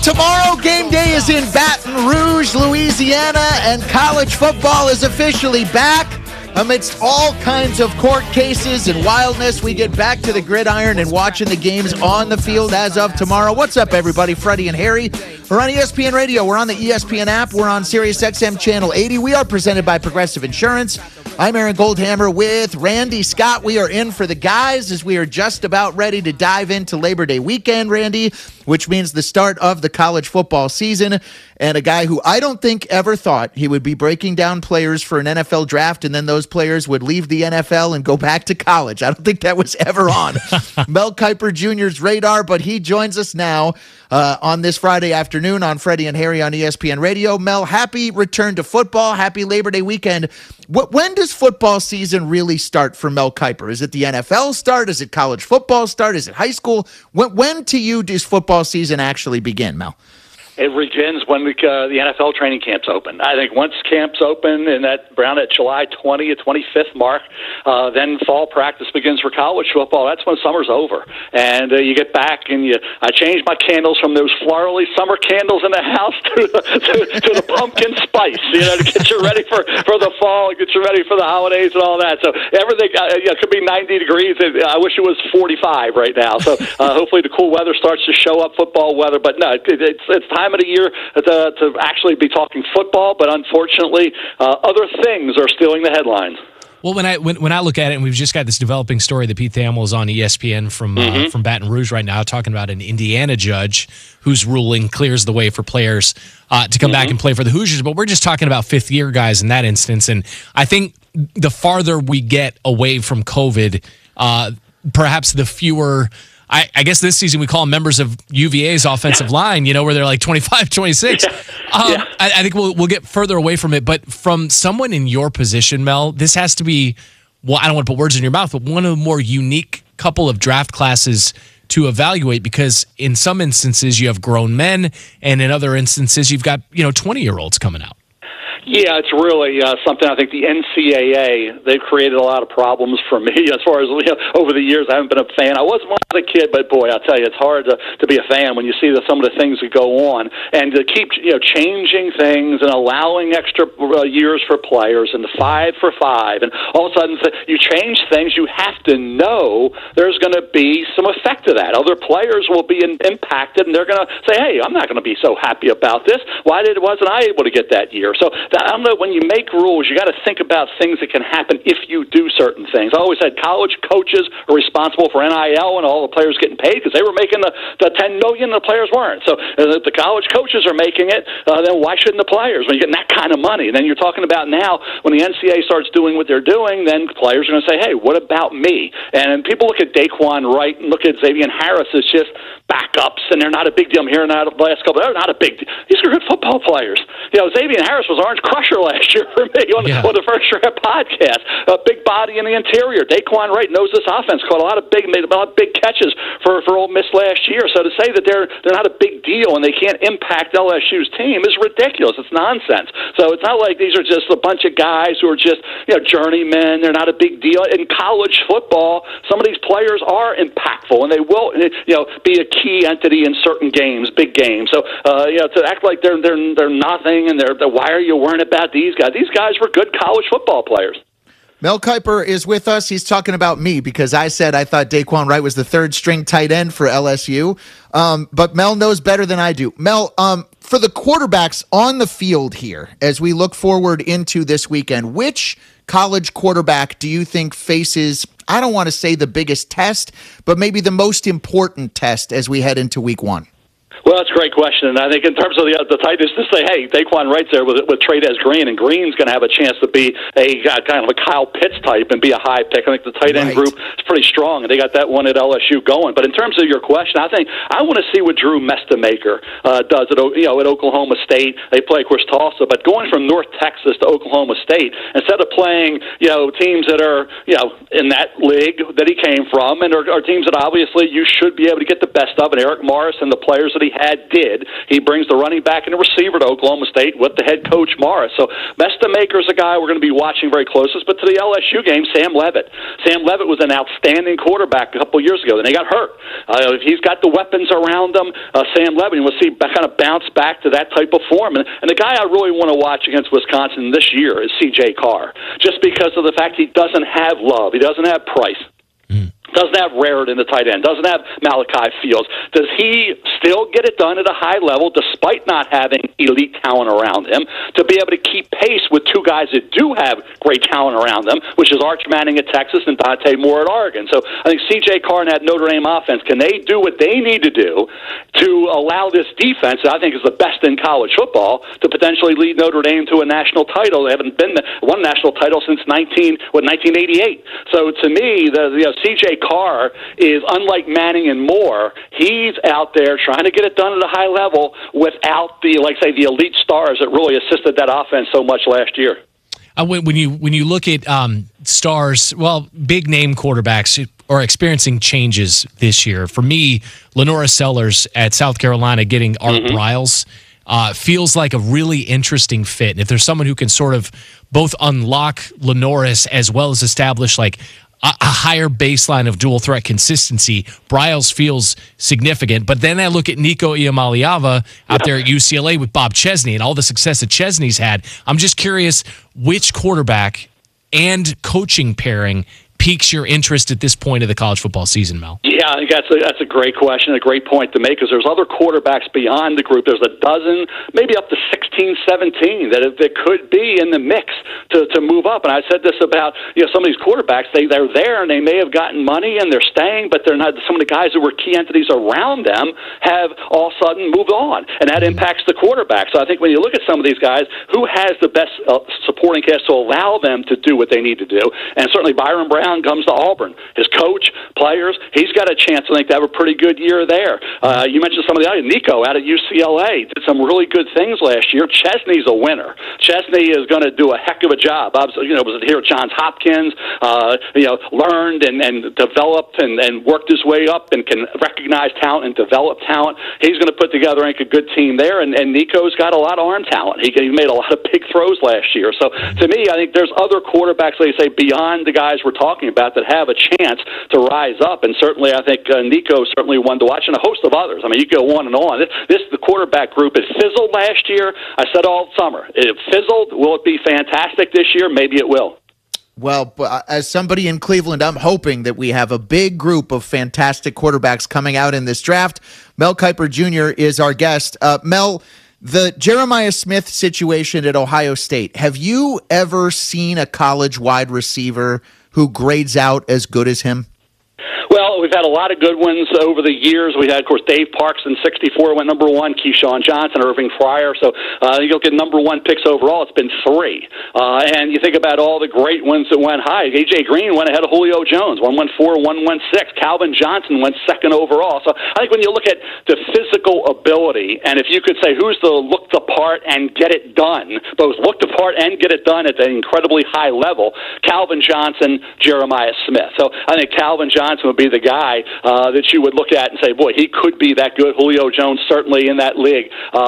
Tomorrow, game day is in Baton Rouge, Louisiana, and college football is officially back. Amidst all kinds of court cases and wildness, we get back to the gridiron and watching the games on the field as of tomorrow. What's up, everybody? Freddie and Harry. We're on ESPN Radio. We're on the ESPN app. We're on SiriusXM Channel 80. We are presented by Progressive Insurance. I'm Aaron Goldhammer with Randy Scott. We are in for the guys as we are just about ready to dive into Labor Day weekend, Randy, which means the start of the college football season. And a guy who I don't think ever thought he would be breaking down players for an NFL draft and then those players would leave the NFL and go back to college. I don't think that was ever on Mel Kiper Jr.'s radar, but he joins us now on this Friday afternoon on Freddie and Harry on ESPN Radio. Mel, happy return to football. Happy Labor Day weekend. When does football season really start for Mel Kiper? Is it the NFL start? Is it college football start? Is it high school? When to you does football season actually begin, Mel? It begins when the NFL training camps open. I think once camps open in around that July 20th, 25th mark, then fall practice begins for college football. That's when summer's over. And you get back and I change my candles from those florally summer candles in the house to the pumpkin spice, to get you ready for the fall, get you ready for the holidays and all that. So everything it could be 90 degrees. I wish it was 45 right now. So hopefully the cool weather starts to show up, football weather. But no, it's time of the year to actually be talking football, but unfortunately, other things are stealing the headlines. Well, when I look at it, and we've just got this developing story that Pete Thamel is on ESPN from Baton Rouge right now, talking about an Indiana judge whose ruling clears the way for players to come back and play for the Hoosiers. But we're just talking about fifth-year guys in that instance, and I think the farther we get away from COVID, perhaps the fewer. I guess this season we call them members of UVA's offensive line, where they're like 25, 26. I think we'll get further away from it. But from someone in your position, Mel, this has to be, well, I don't want to put words in your mouth, but one of the more unique couple of draft classes to evaluate, because in some instances you have grown men, and in other instances you've got 20-year-olds coming out. Yeah, it's really something. I think the NCAA, they've created a lot of problems for me as far as over the years. I haven't been a fan. I was when I was a kid, but boy, I'll tell you, it's hard to be a fan when you see some of the things that go on, and to keep changing things and allowing extra years for players and the 5 for 5, and all of a sudden you change things. You have to know there's going to be some effect to that. Other players will be impacted, and they're going to say, "Hey, I'm not going to be so happy about this. Why wasn't I able to get that year?" So I don't know, when you make rules, you got to think about things that can happen if you do certain things. I always said college coaches are responsible for NIL and all the players getting paid because they were making the $10 million, the players weren't. So if the college coaches are making it, then why shouldn't the players? When you're getting that kind of money, and then you're talking about now when the NCAA starts doing what they're doing, then players are going to say, "Hey, what about me?" And people look at Daquan Wright and look at Xavier Harris as just backups, and they're not a big deal. I'm hearing that the last couple. They're not a big deal. These are good football players. Xavier Harris was Orange Crusher last year for me on the First Draft podcast. A big body in the interior. Daquan Wright knows this offense. Made a lot of big catches for Ole Miss last year. So to say that they're not a big deal and they can't impact LSU's team is ridiculous. It's nonsense. So it's not like these are just a bunch of guys who are just journeymen. They're not a big deal. In college football, some of these players are impactful, and they will be a key entity in certain games, big games. So to act like they're nothing and why are you worrying about these guys? These guys were good college football players. Mel Kiper is with us. He's talking about me because I said I thought Daquan Wright was the third-string tight end for LSU. But Mel knows better than I do. Mel, for the quarterbacks on the field here, as we look forward into this weekend, which college quarterback do you think faces, I don't want to say the biggest test, but maybe the most important test as we head into week one? Well, that's a great question, and I think in terms of the tight ends, to say, hey, Daquan Wright's there with Trey'Dez Green, and Green's going to have a chance to be a kind of a Kyle Pitts type and be a high pick. I think the tight end group is pretty strong, and they got that one at LSU going. But in terms of your question, I think I want to see what Drew Mestamaker does at Oklahoma State. They play, of course, Tulsa, but going from North Texas to Oklahoma State, instead of playing teams that are in that league that he came from, and are teams that obviously you should be able to get the best of, and Eric Morris and the players that he did. He brings the running back and the receiver to Oklahoma State with the head coach Morris. So Mestamaker's a guy we're going to be watching very closely. But to the LSU game, Sam Leavitt. Sam Leavitt was an outstanding quarterback a couple years ago. Then he got hurt. If he's got the weapons around him, Sam Leavitt, we'll see kind of bounce back to that type of form. And the guy I really want to watch against Wisconsin this year is C.J. Carr, just because of the fact he doesn't have Love. He doesn't have Price. Doesn't have Raritan, the tight end. Doesn't have Malachi Fields. Does he still get it done at a high level despite not having elite talent around him to be able to keep pace with two guys that do have great talent around them, which is Arch Manning at Texas and Dante Moore at Oregon? So I think C.J. Carr and that Notre Dame offense, can they do what they need to do to allow this defense, that I think is the best in college football, to potentially lead Notre Dame to a national title? They haven't won a national title since 1988. So to me, C.J. Carr is unlike Manning and Moore. He's out there trying to get it done at a high level without the elite stars that really assisted that offense so much last year. When you look at stars, well, big name quarterbacks are experiencing changes this year. For me, Lenora Sellers at South Carolina getting Art Briles feels like a really interesting fit. And if there's someone who can sort of both unlock Lenoris as well as establish like a higher baseline of dual threat consistency, Briles feels significant. But then I look at Nico Iamaleava out there at UCLA with Bob Chesney and all the success that Chesney's had. I'm just curious which quarterback and coaching pairing piques your interest at this point of the college football season, Mel? Yeah, I think that's a great question, a great point to make, because there's other quarterbacks beyond the group. There's a dozen, maybe up to 16, 17 that could be in the mix to move up. And I said this about some of these quarterbacks. They're there and they may have gotten money and they're staying, but they're not. Some of the guys who were key entities around them have all of a sudden moved on, and that impacts the quarterback. So I think when you look at some of these guys, who has the best supporting cast to allow them to do what they need to do? And certainly Byron Brown comes to Auburn. His coach, players, he's got a chance, I think, to have a pretty good year there. You mentioned some of the others. Nico out at UCLA did some really good things last year. Chesney's a winner. Chesney is going to do a heck of a job. Was here at Johns Hopkins, learned and developed and worked his way up and can recognize talent and develop talent. He's going to put together, I think, a good team there. And Nico's got a lot of arm talent. He made a lot of big throws last year. So to me, I think there's other quarterbacks, like you say, beyond the guys we're talking about that have a chance to rise up. And certainly, I think Nico certainly one to watch, and a host of others. I mean, you go on and on. The quarterback group, it fizzled last year. I said all summer, it fizzled. Will it be fantastic this year? Maybe it will. Well, as somebody in Cleveland, I'm hoping that we have a big group of fantastic quarterbacks coming out in this draft. Mel Kiper Jr. is our guest. Mel, the Jeremiah Smith situation at Ohio State, have you ever seen a college wide receiver who grades out as good as him? Well, we've had a lot of good ones over the years. We had, of course, Dave Parks in '64 went number one, Keyshawn Johnson, Irving Fryer. So you look at number one picks overall, it's been three. And you think about all the great ones that went high. A.J. Green went ahead of Julio Jones. One went 4, one went 6. Calvin Johnson went second overall. So I think when you look at the physical ability, and if you could say who's the look the part and get it done, both look the part and get it done at an incredibly high level, Calvin Johnson, Jeremiah Smith. So I think Calvin Johnson would be the guy that you would look at and say, boy, he could be that good. Julio Jones certainly in that league.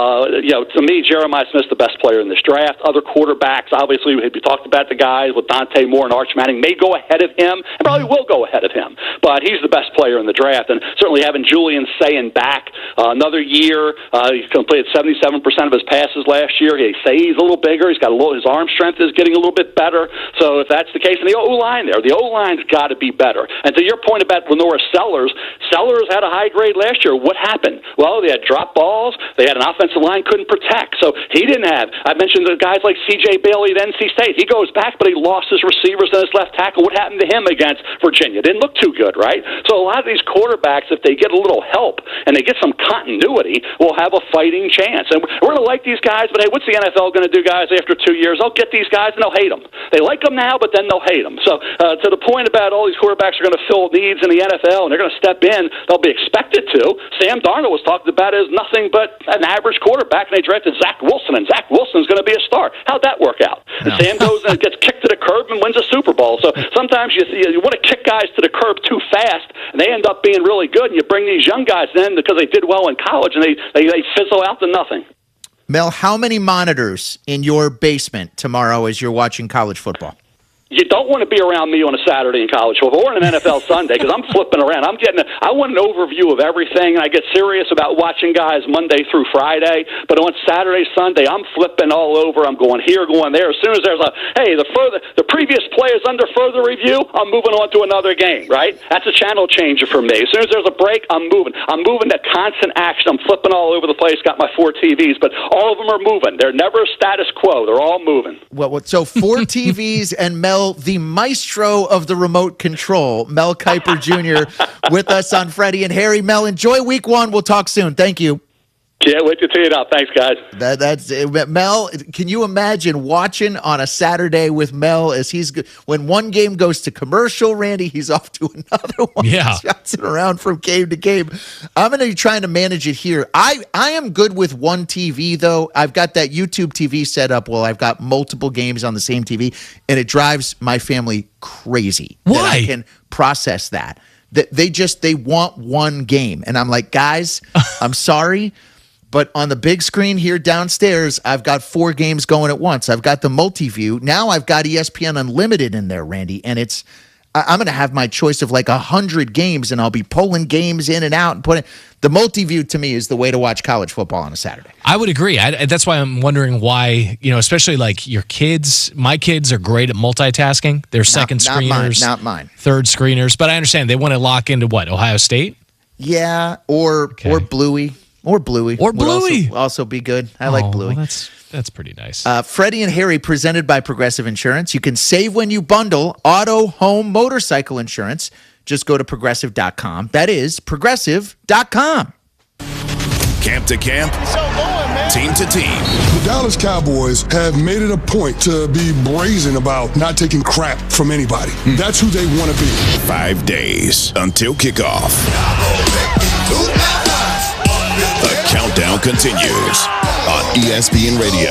To me, Jeremiah Smith's the best player in this draft. Other quarterbacks, obviously, we talked about the guys with Dante Moore and Arch Manning, may go ahead of him and probably will go ahead of him. But he's the best player in the draft. And certainly having Julian Sayin back another year, he completed 77% of his passes last year. He say he's a little bigger. He's got his arm strength is getting a little bit better. So if that's the case, and the O-line there, the O-line's got to be better. And to your point about Lenora Sellers had a high grade last year. What happened? Well, they had drop balls. They had an offensive line couldn't protect. So he didn't have, I mentioned the guys like C.J. Bailey at NC State. He goes back, but he lost his receivers and his left tackle. What happened to him against Virginia? Didn't look too good, right? So a lot of these quarterbacks, if they get a little help and they get some continuity, will have a fighting chance. And we're going to like these guys, but hey, what's the NFL going to do, guys, after 2 years? They'll get these guys and they'll hate them. They like them now, but then they'll hate them. So to the point about all these quarterbacks are going to fill needs in the NFL and they're going to step in, they'll be expected to. Sam Darnold was talked about as nothing but an average quarterback, and they drafted Zach Wilson, and Zach Wilson's going to be a star. How'd that work out? And Sam goes and gets kicked to the curb and wins a Super Bowl. So sometimes you want to kick guys to the curb too fast, and they end up being really good, and you bring these young guys in because they did well in college, and they fizzle out to nothing. Mel, how many monitors in your basement tomorrow as you're watching college football? You don't want to be around me on a Saturday in college football or on an NFL Sunday because I'm flipping around. I want an overview of everything, and I get serious about watching guys Monday through Friday. But on Saturday, Sunday, I'm flipping all over. I'm going here, going there. As soon as there's the previous play is under further review, I'm moving on to another game, right? That's a channel changer for me. As soon as there's a break, I'm moving. I'm moving to constant action. I'm flipping all over the place, got my 4 TVs, but all of them are moving. They're never status quo. They're all moving. Well, so 4 TVs and Mel, the maestro of the remote control, Mel Kiper Jr., with us on Freddie and Harry. Mel, enjoy week 1. We'll talk soon. Thank you. Yeah, wait to tee it up. Thanks, guys. That's Mel. Can you imagine watching on a Saturday with Mel as when one game goes to commercial, Randy, he's off to another one. Yeah, he's bouncing around from game to game. I'm going to be trying to manage it here. I am good with one TV though. I've got that YouTube TV set up. Well, I've got multiple games on the same TV, and it drives my family crazy. Why? That I can process that. They want one game, and I'm like, guys, I'm sorry. But on the big screen here downstairs, I've got 4 games going at once. I've got the multi-view. Now I've got ESPN Unlimited in there, Randy. And I'm going to have my choice of like 100 games, and I'll be pulling games in and out and putting. The multi-view to me is the way to watch college football on a Saturday. I would agree. That's why I'm wondering why, especially like your kids. My kids are great at multitasking. They're second screeners. Not mine. Third screeners. But I understand they want to lock into what? Ohio State? Yeah, or Bluey. Or Bluey. Would also be good. I like Bluey. Well, that's pretty nice. Freddie and Harry, presented by Progressive Insurance. You can save when you bundle auto, home, motorcycle insurance. Just go to Progressive.com. That is Progressive.com. Camp to camp, team to team. The Dallas Cowboys have made it a point to be brazen about not taking crap from anybody. That's who they want to be. 5 days until kickoff. The countdown continues on ESPN Radio.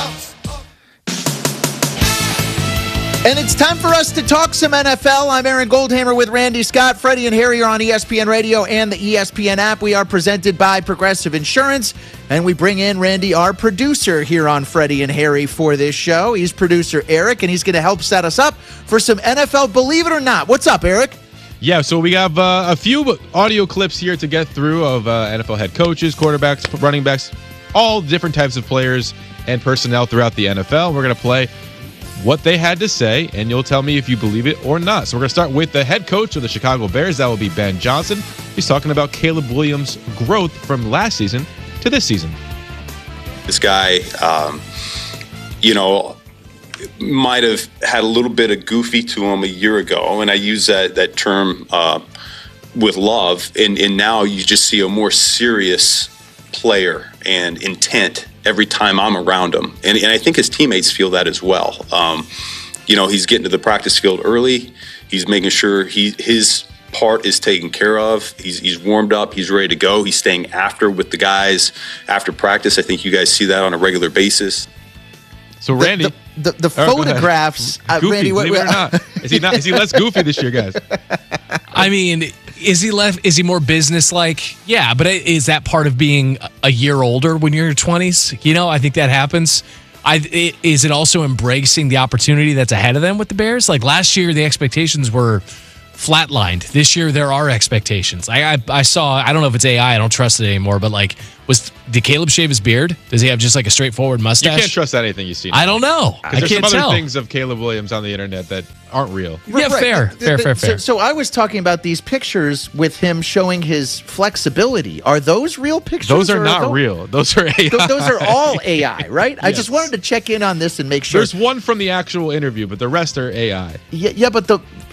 And it's time for us to talk some NFL. I'm Aaron Goldhammer with Randy Scott. Freddie and Harry are on ESPN Radio and the ESPN app. We are presented by Progressive Insurance. And we bring in Randy, our producer here on Freddie and Harry for this show. He's producer Eric, and he's going to help set us up for some NFL Believe It or Not. What's up, Eric? Yeah, so we have a few audio clips here to get through of NFL head coaches, quarterbacks, running backs, all different types of players and personnel throughout the NFL. We're going to play what they had to say, and you'll tell me if you believe it or not. So we're going to start with the head coach of the Chicago Bears. That will be Ben Johnson. He's talking about Caleb Williams' growth from last season to this season. This guy, might have had a little bit of goofy to him a year ago, and I use that term with love, and now you just see a more serious player and intent every time I'm around him, and I think his teammates feel that as well. He's getting to the practice field early. He's making sure his part is taken care of. He's warmed up. He's ready to go. He's staying after with the guys after practice. I think you guys see that on a regular basis. So Randy, the photographs, goofy, Randy, believe it or not, is he less goofy this year, guys? I mean, is he more businesslike? Yeah, but is that part of being a year older when you're in your 20s? I think that happens. Is it also embracing the opportunity that's ahead of them with the Bears? Like last year, the expectations were flatlined. This year, there are expectations. I saw, I don't know if it's AI, I don't trust it anymore, but did Caleb shave his beard? Does he have just like a straightforward mustache? You can't trust anything you see. I don't know. I there's can't some tell. other things of Caleb Williams on the internet that aren't real. Yeah, right. Fair. So I was talking about these pictures with him showing his flexibility. Are those real pictures? Those are not real. Those are AI. Those are all AI, right? Yes. I just wanted to check in on this and make sure. There's one from the actual interview, but the rest are AI. Yeah, but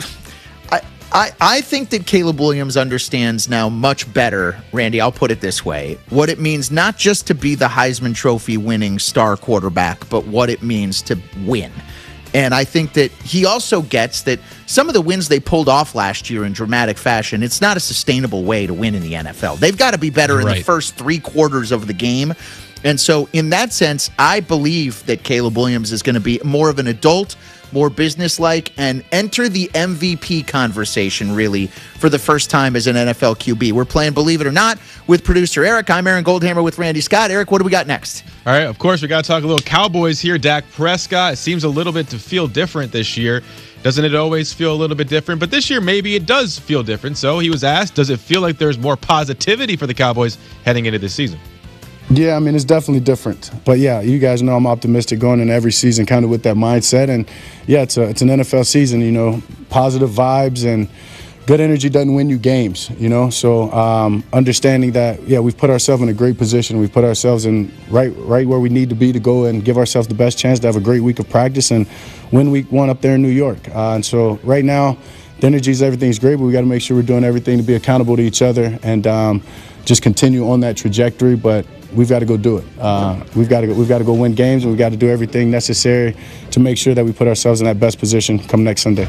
I think that Caleb Williams understands now much better, Randy, I'll put it this way, what it means not just to be the Heisman Trophy winning star quarterback, but what it means to win. And I think that he also gets that some of the wins they pulled off last year in dramatic fashion, it's not a sustainable way to win in the NFL. They've got to be better in the first 3 quarters of the game. And so in that sense, I believe that Caleb Williams is going to be more of an adult, more businesslike, and enter the MVP conversation, really, for the first time as an NFL QB. We're playing Believe It or Not with producer Eric. I'm Aaron Goldhammer with Randy Scott. Eric, what do we got next? All right, of course, we got to talk a little Cowboys here. Dak Prescott, it seems a little bit to feel different this year. Doesn't it always feel a little bit different? But this year, maybe it does feel different. So he was asked, does it feel like there's more positivity for the Cowboys heading into this season? Yeah, I mean, it's definitely different. But, yeah, you guys know I'm optimistic going into every season kind of with that mindset. And, yeah, it's an NFL season, you know, positive vibes and good energy doesn't win you games, you know. So understanding that, yeah, we've put ourselves in a great position. We've put ourselves in right where we need to be to go and give ourselves the best chance to have a great week of practice and win week 1 up there in New York. And so right now, the energy is everything's great, but we got to make sure we're doing everything to be accountable to each other and just continue on that trajectory. But we've got to go do it. We've got to go win games, and we've got to do everything necessary to make sure that we put ourselves in that best position come next Sunday.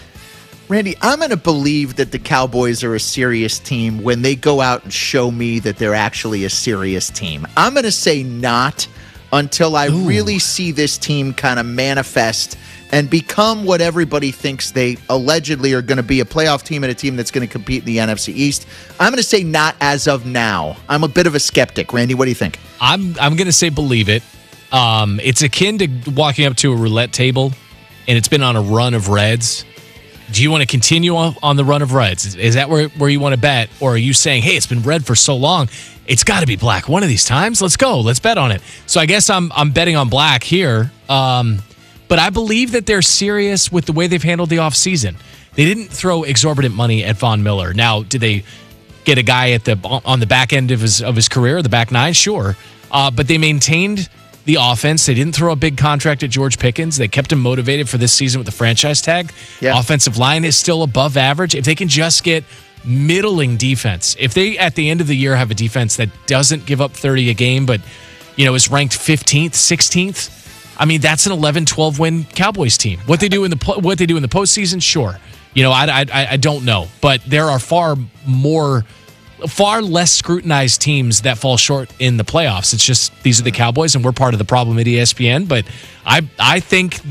Randy, I'm going to believe that the Cowboys are a serious team when they go out and show me that they're actually a serious team. I'm going to say not until I really see this team kind of manifest and become what everybody thinks they allegedly are going to be, a playoff team and a team that's going to compete in the NFC East. I'm going to say not as of now. I'm a bit of a skeptic. Randy, what do you think? I'm going to say believe it. It's akin to walking up to a roulette table and it's been on a run of reds. Do you want to continue on the run of reds? Is that where you want to bet? Or are you saying, hey, it's been red for so long, it's got to be black one of these times? Let's go. Let's bet on it. So I guess I'm betting on black here. But I believe that they're serious with the way they've handled the offseason. They didn't throw exorbitant money at Von Miller. Now, did they get a guy on the back end of his career, the back 9? Sure. But they maintained the offense. They didn't throw a big contract at George Pickens. They kept him motivated for this season with the franchise tag. Yeah. Offensive line is still above average. If they can just get middling defense, if they at the end of the year have a defense that doesn't give up 30 a game, but is ranked 15th, 16th, I mean, that's an 11-12 win Cowboys team. What they do in the postseason, sure. I don't know, but there are far less scrutinized teams that fall short in the playoffs. It's just these are the Cowboys, and we're part of the problem at ESPN. But I think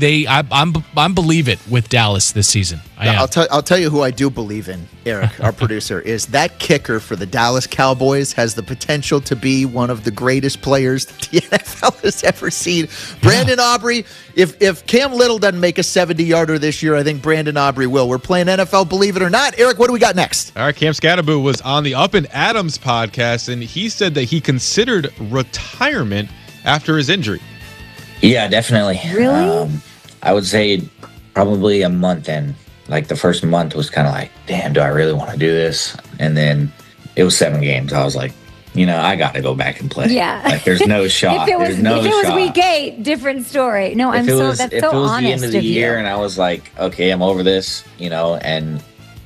I'm believe it with Dallas this season. I'll tell you who I do believe in, Eric, our producer, is that kicker for the Dallas Cowboys has the potential to be one of the greatest players that the NFL has ever seen. Brandon Aubrey, if Cam Little doesn't make a 70-yarder this year, I think Brandon Aubrey will. We're playing NFL Believe It or Not. Eric, what do we got next? All right, Cam Scatterbo was on the Up and Adams podcast, and he said that he considered retirement after his injury. Yeah, definitely. Really? I would say probably a month in. Like the first month was kind of like, damn, do I really want to do this? And then it was 7 games. I was like, I got to go back and play. Yeah. Like there's no shot. If it was week 8, different story. No, that's so honest of you. If it was the end of the year and I was like, okay, I'm over this, and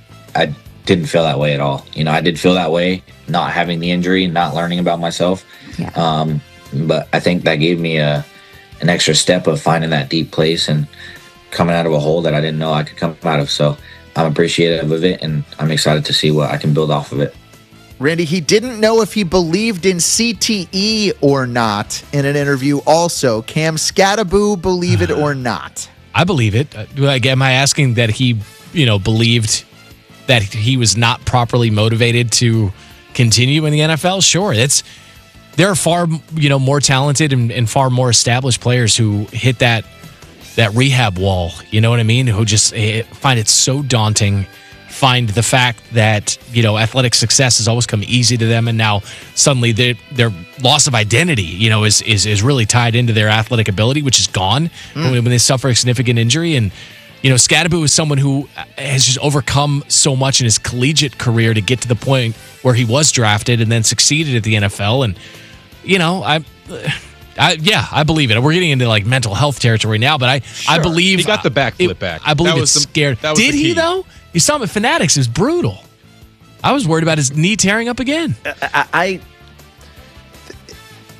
I didn't feel that way at all. I did feel that way not having the injury, not learning about myself. Yeah. But I think that gave me an extra step of finding that deep place and coming out of a hole that I didn't know I could come out of. So I'm appreciative of it, and I'm excited to see what I can build off of it. Randy, he didn't know if he believed in CTE or not in an interview also. Cam Scatterbo, believe it or not? I believe it. Am I asking that he, believed that he was not properly motivated to continue in the NFL? Sure. There are far, more talented and far more established players who hit that rehab wall, you know what I mean? Who just find it so daunting, find the fact that, athletic success has always come easy to them, and now suddenly their loss of identity, is really tied into their athletic ability, which is gone when they suffer a significant injury. And, Scatterbo is someone who has just overcome so much in his collegiate career to get to the point where he was drafted and then succeeded at the NFL. And, I believe it. We're getting into like mental health territory now, but I believe he got the backflip back. I believe it's scared. Did he though? You saw him at Fanatics. It was brutal. I was worried about his knee tearing up again.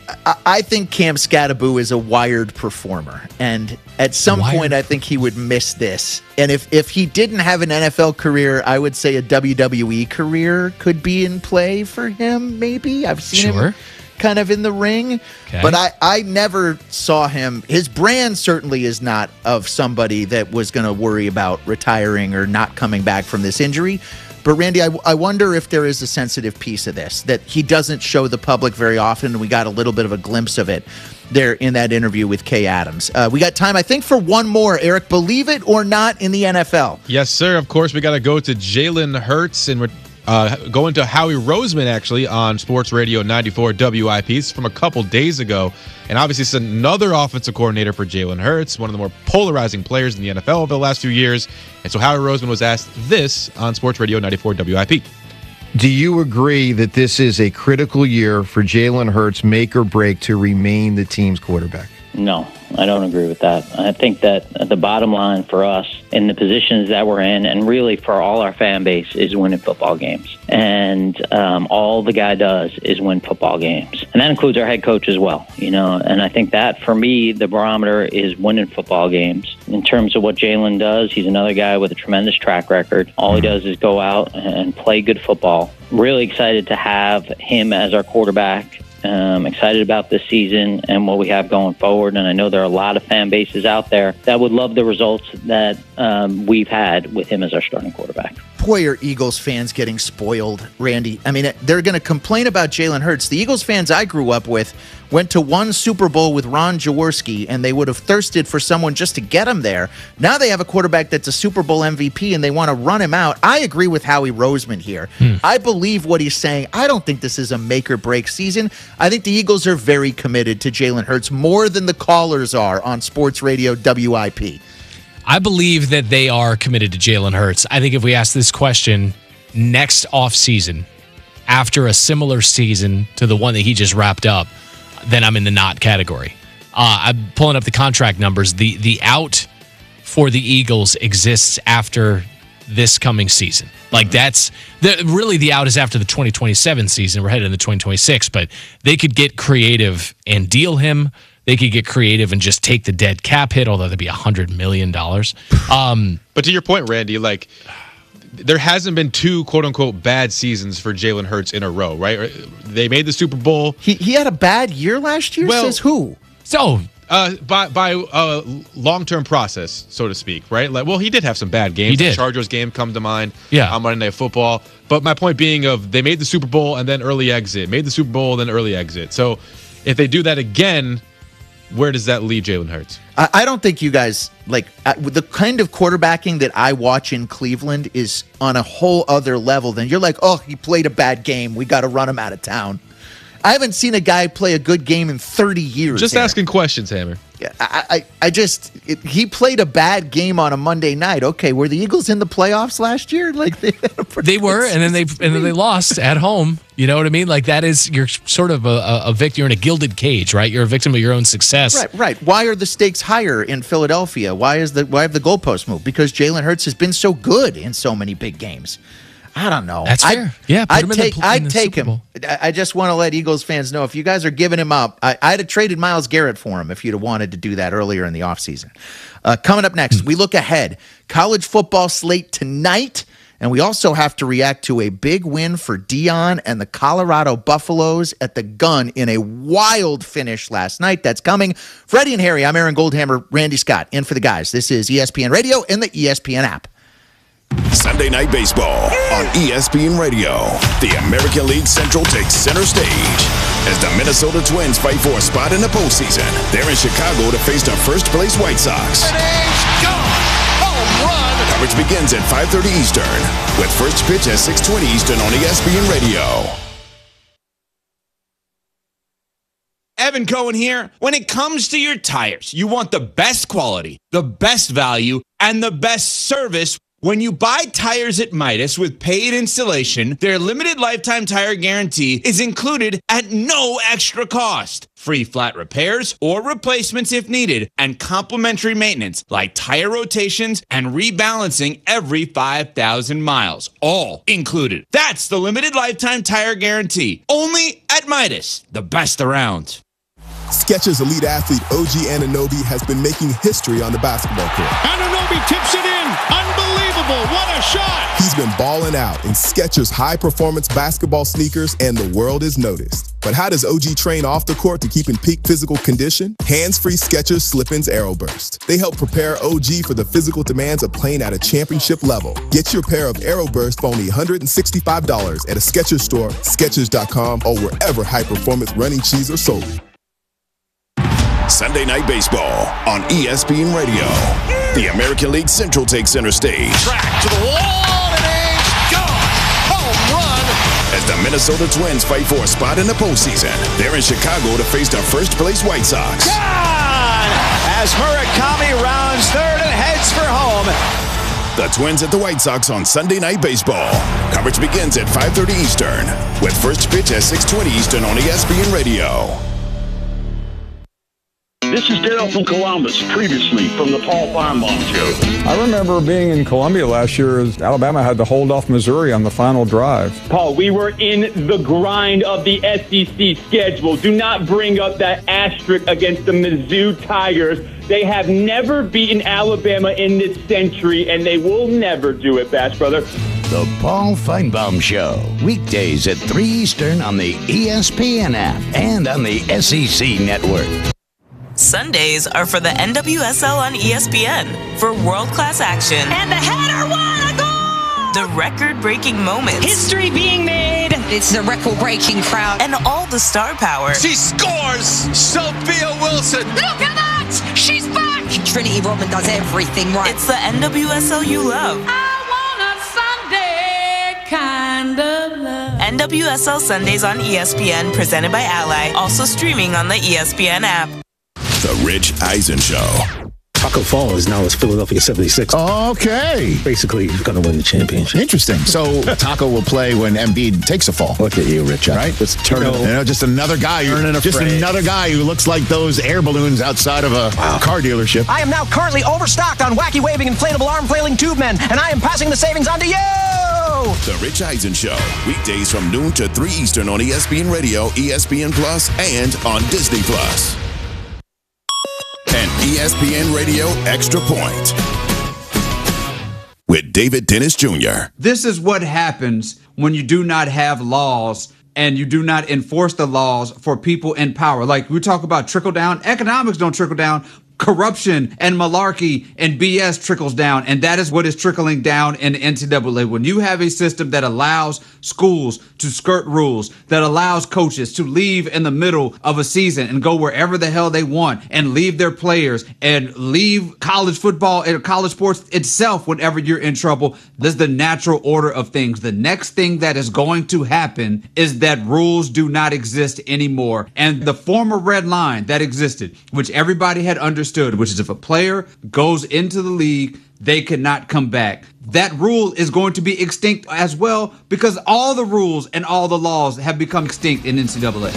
I think Cam Skattebo is a wired performer, and at some point I think he would miss this. And if he didn't have an NFL career, I would say a WWE career could be in play for him, maybe. I've seen him kind of in the ring, but I never saw him. His brand certainly is not of somebody that was going to worry about retiring or not coming back from this injury. But, Randy, I wonder if there is a sensitive piece of this that he doesn't show the public very often, and we got a little bit of a glimpse of it there in that interview with Kay Adams. We got time, I think, for one more. Eric, believe it or not, in the NFL. Yes, sir. Of course, we got to go to Jalen Hurts, and we're going to Howie Roseman, actually, on Sports Radio 94 WIP. It's from a couple days ago. And obviously, it's another offensive coordinator for Jalen Hurts, one of the more polarizing players in the NFL over the last few years. And so Howie Roseman was asked this on Sports Radio 94 WIP. Do you agree that this is a critical year for Jalen Hurts, make or break, to remain the team's quarterback? No, I don't agree with that. I think that the bottom line for us in the positions that we're in, and really for all our fan base, is winning football games. And all the guy does is win football games. And that includes our head coach as well, And I think that, for me, the barometer is winning football games. In terms of what Jalen does, he's another guy with a tremendous track record. All he does is go out and play good football. Really excited to have him as our quarterback. Excited about this season and what we have going forward. And I know there are a lot of fan bases out there that would love the results that we've had with him as our starting quarterback. Boy, are Eagles fans getting spoiled, Randy. I mean, they're going to complain about Jalen Hurts. The Eagles fans I grew up with went to one Super Bowl with Ron Jaworski, and they would have thirsted for someone just to get him there. Now they have a quarterback that's a Super Bowl MVP, and they want to run him out. I agree with Howie Roseman here. I believe what he's saying. I don't think this is a make-or-break season. I think the Eagles are very committed to Jalen Hurts, more than the callers are on Sports Radio WIP. I believe that they are committed to Jalen Hurts. I think if we ask this question next offseason, after a similar season to the one that he just wrapped up, then I'm in the not category. I'm pulling up the contract numbers. The out for the Eagles exists after this coming season. Like that's really the out is after the 2027 season. We're headed into 2026, but they could get creative and deal him. They could get creative and just take the dead cap hit, although that'd be $100 million. But to your point, Randy, like there hasn't been two quote unquote bad seasons for Jalen Hurts in a row, right? They made the Super Bowl. He had a bad year last year. Says who? So by a long-term process, so to speak, right? Like, well, he did have some bad games. He did. The Chargers game come to mind. Yeah. On Monday Night Football. But my point being they made the Super Bowl and then early exit. Made the Super Bowl and then early exit. So if they do that again, where does that leave Jalen Hurts? I don't think you guys, the kind of quarterbacking that I watch in Cleveland is on a whole other level than you're like, oh, he played a bad game. We got to run him out of town. I haven't seen a guy play a good game in 30 years. Just asking questions, Hammer. He played a bad game on a Monday night. Okay, were the Eagles in the playoffs last year? They were, and then they lost at home. You know what I mean? Like that is you're sort of a victim. You're in a gilded cage, right? You're a victim of your own success. Right. Why are the stakes higher in Philadelphia? Why have the goalposts moved? Because Jalen Hurts has been so good in so many big games. I don't know. That's fair. I'd take him. I just want to let Eagles fans know if you guys are giving him up, I'd have traded Myles Garrett for him if you'd have wanted to do that earlier in the offseason. Coming up next, we look ahead. College football slate tonight, and we also have to react to a big win for Deion and the Colorado Buffaloes at the Gun in a wild finish last night. That's coming. Freddie and Harry, I'm Aaron Goldhammer, Randy Scott, in for the guys. This is ESPN Radio and the ESPN app. Sunday Night Baseball on ESPN Radio. The American League Central takes center stage as the Minnesota Twins fight for a spot in the postseason. They're in Chicago to face the first-place White Sox. It is gone! Home run! Coverage begins at 5:30 Eastern with first pitch at 6:20 Eastern on ESPN Radio. Evan Cohen here. When it comes to your tires, you want the best quality, the best value, and the best service. When you buy tires at Midas with paid installation, their limited lifetime tire guarantee is included at no extra cost. Free flat repairs or replacements if needed, and complimentary maintenance like tire rotations and rebalancing every 5,000 miles. All included. That's the limited lifetime tire guarantee. Only at Midas, the best around. Skechers elite athlete OG Anunoby has been making history on the basketball court. Anunoby tips it in. Unbelievable. What a shot. He's been balling out in Skechers high-performance basketball sneakers, and the world is noticed. But how does OG train off the court to keep in peak physical condition? Hands-free Skechers Slip-ins AeroBurst. They help prepare OG for the physical demands of playing at a championship level. Get your pair of AeroBurst for only $165 at a Skechers store, Skechers.com, or wherever high-performance running shoes are sold. Sunday Night Baseball on ESPN Radio. The American League Central takes center stage. Track to the wall, and it's gone. Home run. As the Minnesota Twins fight for a spot in the postseason, they're in Chicago to face the first-place White Sox. Gone! As Murakami rounds third and heads for home. The Twins at the White Sox on Sunday Night Baseball. Coverage begins at 5:30 Eastern, with first pitch at 6:20 Eastern on ESPN Radio. This is Dale from Columbus, previously from the Paul Finebaum Show. I remember being in Columbia last year as Alabama had to hold off Missouri on the final drive. Paul, we were in the grind of the SEC schedule. Do not bring up that asterisk against the Mizzou Tigers. They have never beaten Alabama in this century, and they will never do it, Bash Brother. The Paul Finebaum Show, weekdays at 3 Eastern on the ESPN app and on the SEC Network. Sundays are for the NWSL on ESPN for world-class action. And the header won a goal! The record-breaking moments. History being made. It's a record-breaking crowd. And all the star power. She scores! Sophia Wilson! Look at that! She's back! Trinity Rodman does everything right. It's the NWSL you love. I want a Sunday kind of love. NWSL Sundays on ESPN, presented by Ally. Also streaming on the ESPN app. The Rich Eisen Show. Taco Fall is now as Philadelphia 76. Okay. Basically, he's going to win the championship. Interesting. So Taco will play when Embiid takes a fall. Look at you, Rich. Right? Just just another guy. Another guy who looks like those air balloons outside of a car dealership. I am now currently overstocked on wacky waving inflatable arm flailing tube men, and I am passing the savings on to you. The Rich Eisen Show. Weekdays from noon to 3 Eastern on ESPN Radio, ESPN Plus, and on Disney Plus. And ESPN Radio Extra Point with David Dennis Jr. This is what happens when you do not have laws and you do not enforce the laws for people in power. Like we talk about trickle down. Economics don't trickle down. Corruption and malarkey and BS trickles down, and that is what is trickling down in the NCAA. When you have a system that allows schools to skirt rules, that allows coaches to leave in the middle of a season and go wherever the hell they want and leave their players and leave college football and college sports itself whenever you're in trouble, this is the natural order of things. The next thing that is going to happen is that rules do not exist anymore. And the former red line that existed, which everybody had understood, which is if a player goes into the league, they cannot come back. That rule is going to be extinct as well because all the rules and all the laws have become extinct in NCAA.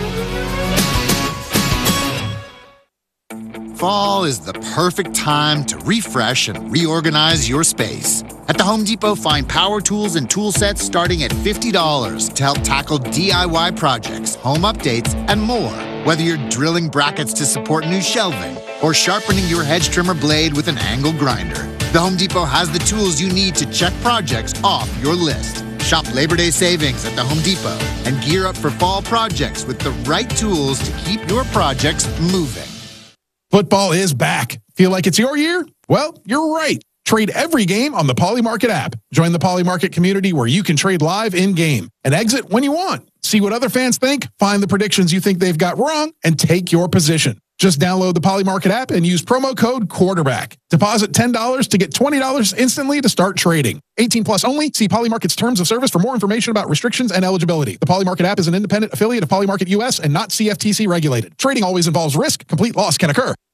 Fall is the perfect time to refresh and reorganize your space. At the Home Depot, find power tools and tool sets starting at $50 to help tackle DIY projects, home updates, and more. Whether you're drilling brackets to support new shelving or sharpening your hedge trimmer blade with an angle grinder, the Home Depot has the tools you need to check projects off your list. Shop Labor Day savings at the Home Depot and gear up for fall projects with the right tools to keep your projects moving. Football is back. Feel like it's your year? Well, you're right. Trade every game on the Poly Market app. Join the Poly Market community where you can trade live in-game and exit when you want. See what other fans think, find the predictions you think they've got wrong, and take your position. Just download the Poly Market app and use promo code QUARTERBACK. Deposit $10 to get $20 instantly to start trading. 18 plus only. See Poly Market's terms of service for more information about restrictions and eligibility. The Poly Market app is an independent affiliate of Poly Market US and not CFTC regulated. Trading always involves risk. Complete loss can occur.